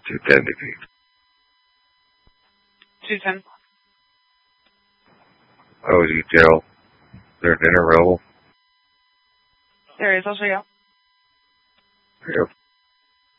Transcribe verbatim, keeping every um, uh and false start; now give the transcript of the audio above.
two ten, please. two ten. Oh, detail. Is there dinner available? There is, I'll show you. Yep.